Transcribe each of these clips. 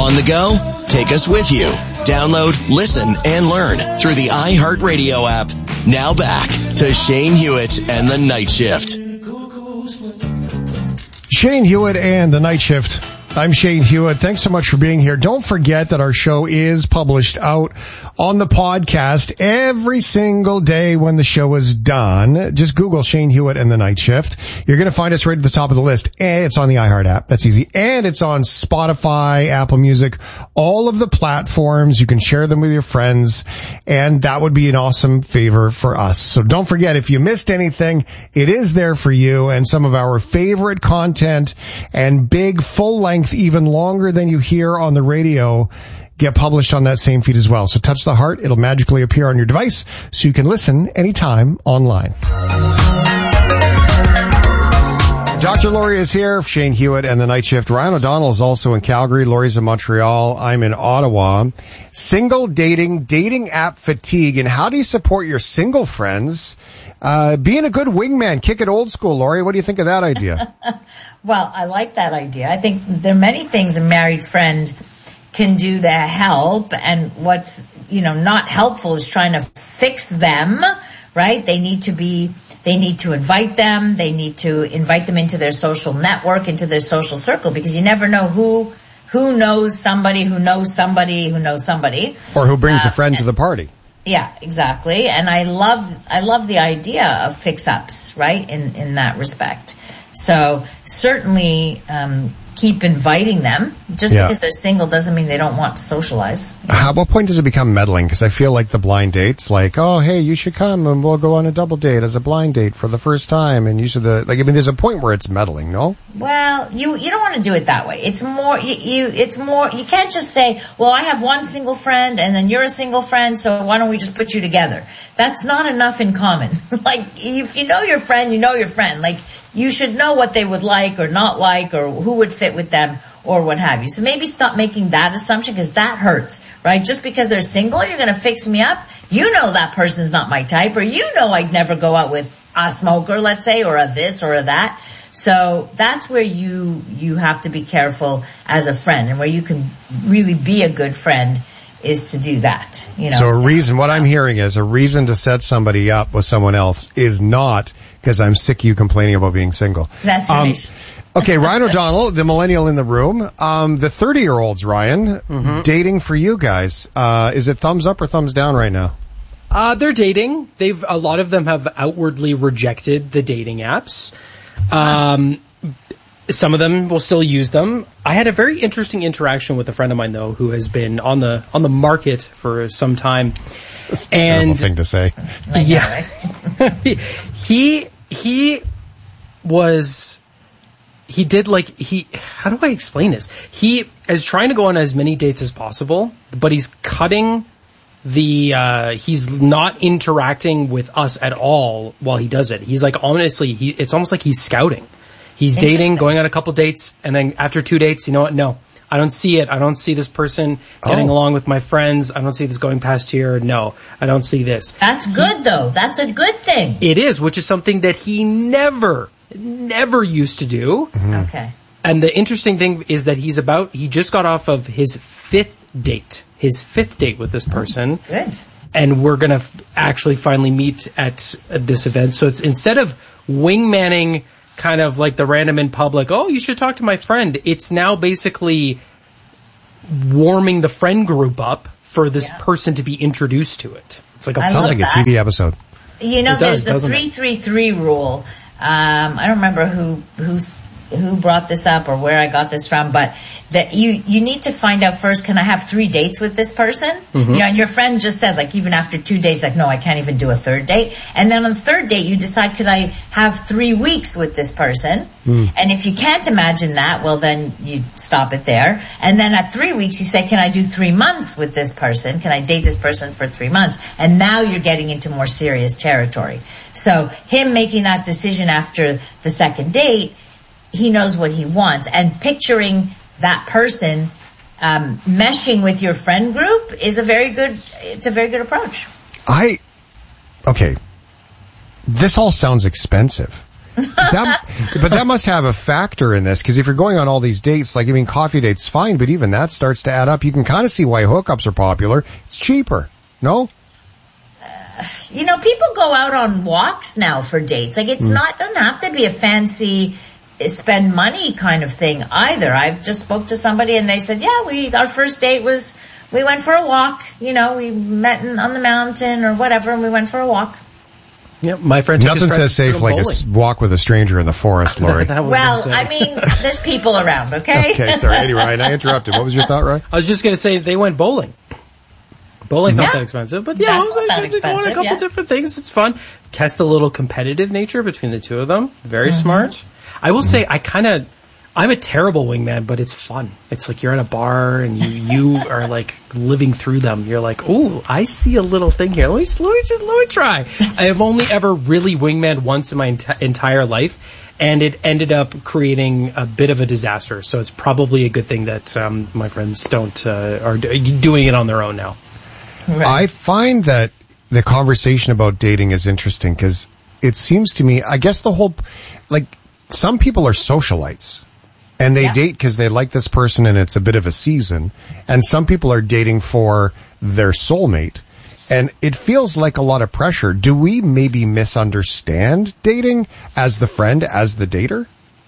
On the go? Take us with you. Download, listen, and learn through the iHeartRadio app. Now back to Shane Hewitt and the Night Shift. Shane Hewitt and the Night Shift. I'm Shane Hewitt. Thanks so much for being here. Don't forget that our show is published out on the podcast every single day when the show is done. Just Google Shane Hewitt and the Night Shift. You're going to find us right at the top of the list. And it's on the iHeart app. That's easy. And it's on Spotify, Apple Music, all of the platforms. You can share them with your friends. And that would be an awesome favor for us. So don't forget, if you missed anything, it is there for you. And some of our favorite content and big full-length, even longer than you hear on the radio, get published on that same feed as well. So touch the heart. It'll magically appear on your device so you can listen anytime online. Dr. Laurie is here. Shane Hewitt and the Night Shift. Ryan O'Donnell is also in Calgary. Laurie's in Montreal. I'm in Ottawa. Single dating app fatigue. And how do you support your single friends? Being a good wingman, kick it old school. Laurie, what do you think of that idea? Well, I like that idea. I think there are many things a married friend can do to help, and what's, not helpful is trying to fix them, right? They need to invite them. They need to invite them into their social network, into their social circle, because you never know who knows somebody, who knows somebody, who knows somebody. Or who brings a friend to the party. Yeah, exactly. And I love the idea of fix-ups, right? In that respect. So certainly, keep inviting them. Just because they're single doesn't mean they don't want to socialize. At what point does it become meddling? Because I feel like the blind dates, like, oh, hey, you should come and we'll go on a double date as a blind date for the first time. And you should, there's a point where it's meddling, no? Well, you don't want to do it that way. It's more, you can't just say, well, I have one single friend and then you're a single friend, so why don't we just put you together? That's not enough in common. If you know your friend, you know your friend. You should know what they would like or not like, or who would fit with them, or what have you. So maybe stop making that assumption, because that hurts, right? Just because they're single, you're going to fix me up. You know that person's not my type, or I'd never go out with a smoker, let's say, or a this or a that. So that's where you have to be careful as a friend, and where you can really be a good friend is to do that. So what I'm hearing is a reason to set somebody up with someone else is not because I'm sick of you complaining about being single. That's nice. Okay, Ryan O'Donnell, the millennial in the room. The 30-year-olds, Ryan, dating for you guys. Is it thumbs up or thumbs down right now? They're dating. A lot of them have outwardly rejected the dating apps. Some of them will still use them. I had a very interesting interaction with a friend of mine, though, who has been on the market for some time. That's a terrible thing to say. Yeah. How do I explain this? He is trying to go on as many dates as possible, but he's cutting he's not interacting with us at all while he does it. He's honestly, it's almost like he's scouting. He's dating, going on a couple dates, and then after 2 dates, you know what? No, I don't see it. I don't see this person getting along with my friends. I don't see this going past here. No, I don't see this. That's good, though. That's a good thing. It is, which is something that he never used to do. Mm-hmm. Okay. And the interesting thing is that he just got off of his fifth date with this person. Good. And we're going to actually finally meet at this event. So it's, instead of wingmanning kind of like the random in public, oh, you should talk to my friend, it's now basically warming the friend group up for this person to be introduced to it. It's like sounds like a TV episode. There's the 3-3-3 rule. I don't remember who brought this up or where I got this from, but that you need to find out first, can I have 3 dates with this person? Mm-hmm. And your friend just said, even after 2 days, no, I can't even do a third date. And then on the third date, you decide, could I have 3 weeks with this person? Mm. And if you can't imagine that, well, then you stop it there. And then at 3 weeks, you say, can I do 3 months with this person? Can I date this person for 3 months? And now you're getting into more serious territory. So him making that decision after the second date, he knows what he wants, and picturing that person meshing with your friend group is a very good approach. Okay. This all sounds expensive. But that must have a factor in this, because if you're going on all these dates, like, I mean, coffee dates, fine, but even that starts to add up. You can kind of see why hookups are popular. It's cheaper. No? People go out on walks now for dates. Like, it doesn't have to be a fancy spend money kind of thing either. I've just spoke to somebody and they said, our first date was, we went for a walk. We met on the mountain or whatever, and we went for a walk. Yep, my friend. Nothing says safe like a walk with a stranger in the forest, Lori. There's people around, okay? Okay, sorry. Anyway, Ryan, I interrupted. What was your thought, Ryan? I was just going to say they went bowling. Bowling's not that expensive, but they go on a couple different things. It's fun. Test the little competitive nature between the two of them. Very smart. I will say I'm a terrible wingman, but it's fun. It's like you're at a bar and you are like living through them. You're like, oh, I see a little thing here. Let me try. I have only ever really wingmaned once in my entire life, and it ended up creating a bit of a disaster. So it's probably a good thing that my friends are doing it on their own now. Right. I find that the conversation about dating is interesting because it seems to me, I guess some people are socialites. And they date because they like this person and it's a bit of a season. And some people are dating for their soulmate. And it feels like a lot of pressure. Do we maybe misunderstand dating as the friend, as the dater?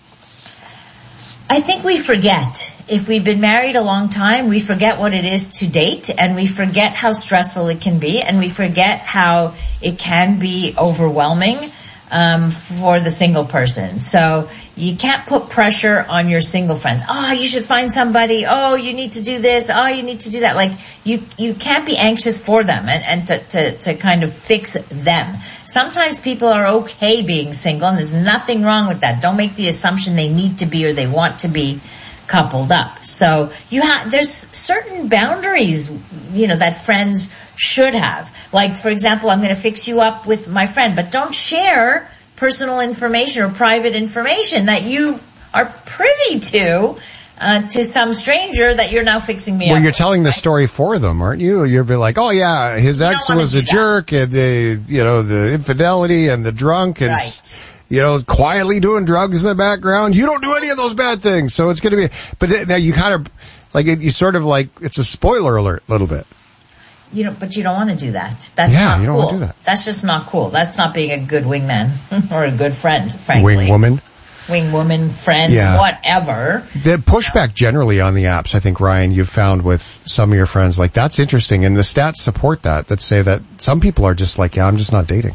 I think we forget. If we've been married a long time, we forget what it is to date, and we forget how stressful it can be, and we forget how it can be overwhelming for the single person. So you can't put pressure on your single friends. Oh, you should find somebody. Oh, you need to do this. Oh, you need to do that. Like, you can't be anxious for them and to kind of fix them. Sometimes people are okay being single, and there's nothing wrong with that. Don't make the assumption they need to be or they want to be coupled up. So there's certain boundaries, that friends should have. Like, for example, I'm going to fix you up with my friend, but don't share personal information or private information that you are privy to some stranger that you're now fixing me up. Well, you're telling the story for them, aren't you? You'll be like, oh yeah, his ex was a jerk, and the infidelity and the drunk and quietly doing drugs in the background. You don't do any of those bad things. So it's going to be, but now you kind of, like, it's a spoiler alert a little bit. But you don't want to do that. That's not cool. You don't want to do that. That's just not cool. That's not being a good wingman or a good friend, frankly. Wingwoman, friend, whatever. The pushback generally on the apps, I think, Ryan, you've found with some of your friends, like, that's interesting. And the stats support that say that some people are just like, I'm just not dating.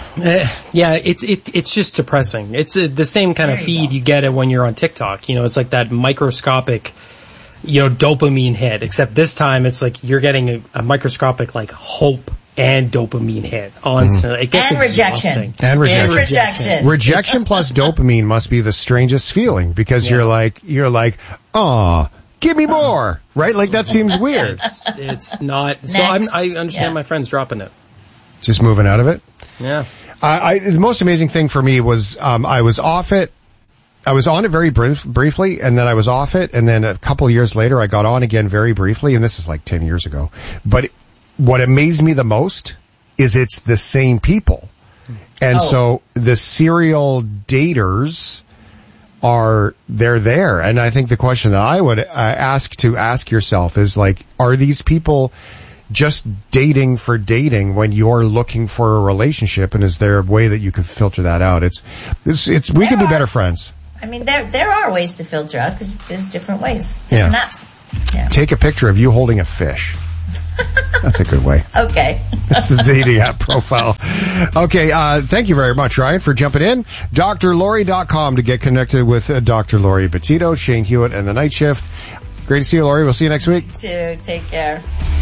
It's just depressing. It's the same kind of feed you get when you're on TikTok. It's like that microscopic, dopamine hit, except this time it's like you're getting a microscopic, like, hope and dopamine hit on it gets rejection. And rejection. Rejection plus dopamine must be the strangest feeling, because you're like, oh, give me more, right? Like, that seems weird. It's not. So I understand my friends dropping it. Just moving out of it? Yeah. The most amazing thing for me was, I was off it. I was on it very briefly, and then I was off it, and then a couple of years later I got on again very briefly, and this is like 10 years ago. But what amazed me the most is it's the same people. And so the serial daters they're there. And I think the question that I would ask yourself is, like, are these people just dating for dating when you're looking for a relationship? And is there a way that you can filter that out? We can be better friends. I mean, there are ways to filter out, because there's different ways, different apps. Yeah. Take a picture of you holding a fish. That's a good way. Okay. That's the dating app profile. Okay, thank you very much, Ryan, for jumping in. DrLori.com to get connected with Dr. Lori Betito, Shane Hewitt, and The Night Shift. Great to see you, Lori. We'll see you next week. You too. Take care.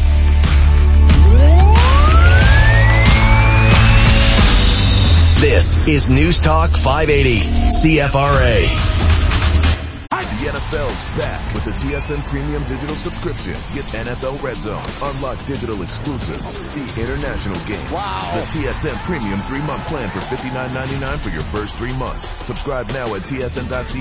This is News Talk 580, CFRA. The NFL's back with the TSN Premium Digital subscription. Get NFL Red Zone, unlock digital exclusives, see international games. Wow. The TSN Premium 3-month plan for $59.99 for your first 3 months. Subscribe now at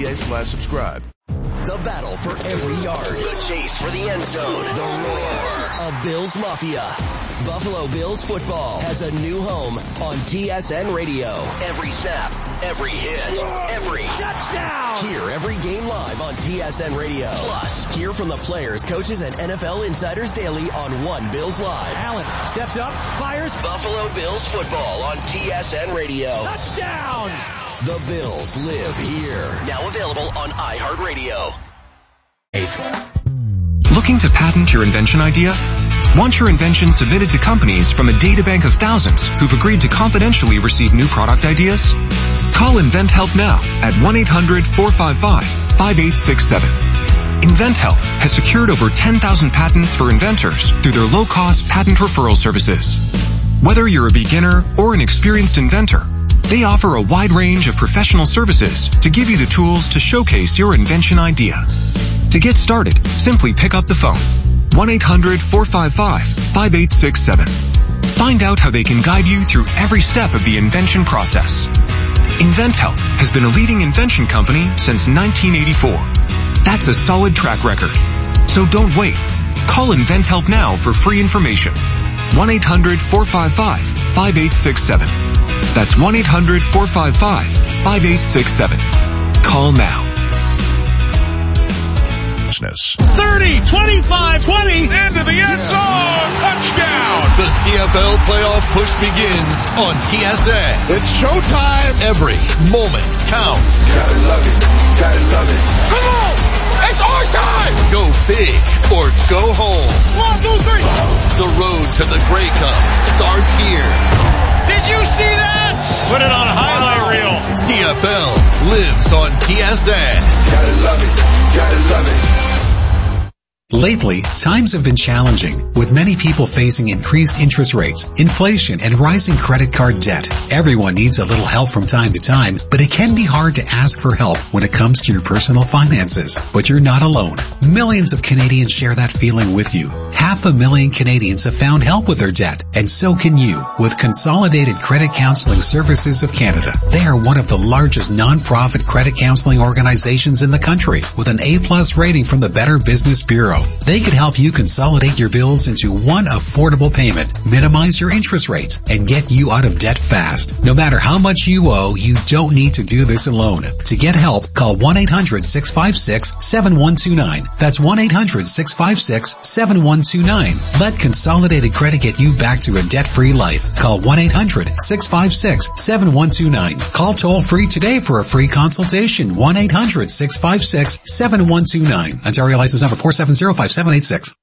tsn.ca/subscribe. The battle for every yard. The chase for the end zone. The roar A Bills Mafia. Buffalo Bills football has a new home on TSN Radio. Every snap, every hit, every touchdown. Hear every game live on TSN Radio. Plus, hear from the players, coaches, and NFL insiders daily on One Bills Live. Allen steps up, fires. Buffalo Bills football on TSN Radio. Touchdown. The Bills live here. Now available on iHeartRadio. Looking to patent your invention idea? Want your invention submitted to companies from a databank of thousands who've agreed to confidentially receive new product ideas? Call InventHelp now at 1-800-455-5867. InventHelp has secured over 10,000 patents for inventors through their low-cost patent referral services. Whether you're a beginner or an experienced inventor, they offer a wide range of professional services to give you the tools to showcase your invention idea. To get started, simply pick up the phone. 1-800-455-5867. Find out how they can guide you through every step of the invention process. InventHelp has been a leading invention company since 1984. That's a solid track record. So don't wait. Call InventHelp now for free information. 1-800-455-5867. That's 1-800-455-5867. Call now. 30, 25, 20, into the end zone, touchdown! The CFL playoff push begins on TSN. It's showtime. Every moment counts. Gotta love it, gotta love it. Come on! It's our time! Go big or go home. 1, 2, 3. The road to the Grey Cup starts here. Did you see that? Put it on a highlight reel. CFL lives on TSN. Gotta love it, gotta love it. Lately, times have been challenging, with many people facing increased interest rates, inflation, and rising credit card debt. Everyone needs a little help from time to time, but it can be hard to ask for help when it comes to your personal finances. But you're not alone. Millions of Canadians share that feeling with you. 500,000 Canadians have found help with their debt, and so can you with Consolidated Credit Counseling Services of Canada. They are one of the largest non-profit credit counseling organizations in the country, with an A+ rating from the Better Business Bureau. They could help you consolidate your bills into one affordable payment, minimize your interest rates, and get you out of debt fast. No matter how much you owe, you don't need to do this alone. To get help, call 1-800-656-7129. That's 1-800-656-7129. Let Consolidated Credit get you back to a debt-free life. Call 1-800-656-7129. Call toll-free today for a free consultation. 1-800-656-7129. Ontario license number 4705786.